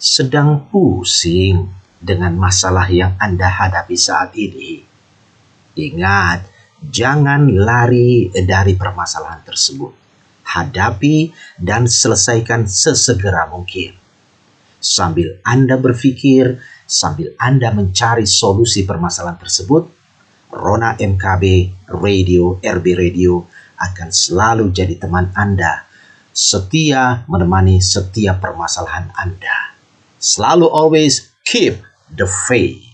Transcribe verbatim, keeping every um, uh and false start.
sedang pusing dengan masalah yang Anda hadapi saat ini, ingat, jangan lari dari permasalahan tersebut. Hadapi dan selesaikan sesegera mungkin. Sambil Anda berpikir, sambil Anda mencari solusi permasalahan tersebut, Rona M K B Radio, R B Radio akan selalu jadi teman Anda, setia menemani setiap permasalahan Anda. Selalu always keep the faith.